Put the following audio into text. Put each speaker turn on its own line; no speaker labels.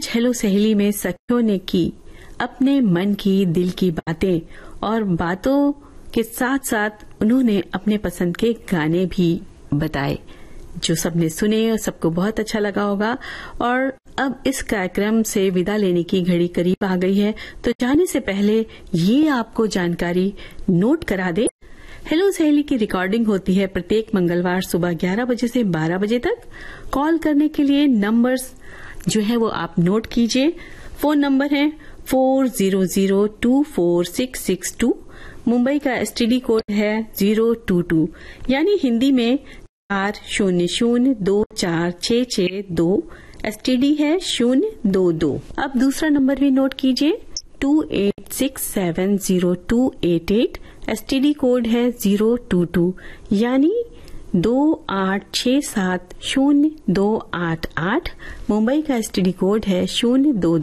आज हेलो सहेली में सखियों ने की अपने मन की दिल की बातें और बातों के साथ साथ उन्होंने अपने पसंद के गाने भी बताए जो सबने सुने और सबको बहुत अच्छा लगा होगा। और अब इस कार्यक्रम से विदा लेने की घड़ी करीब आ गई है, तो जाने से पहले ये आपको जानकारी नोट करा दे। हेलो सहेली की रिकॉर्डिंग होती है प्रत्येक मंगलवार सुबह 11 बजे से 12 बजे तक। कॉल करने के लिए नंबर्स जो है वो आप नोट कीजिए। फोन नंबर है 40024662। मुंबई का एसटीडी कोड है 022, यानी हिंदी में 40024662। एसटीडी है 022। अब दूसरा नंबर भी नोट कीजिए 28670288। एसटीडी कोड है 022, यानी 28670288। मुंबई का एसटीडी कोड है 022।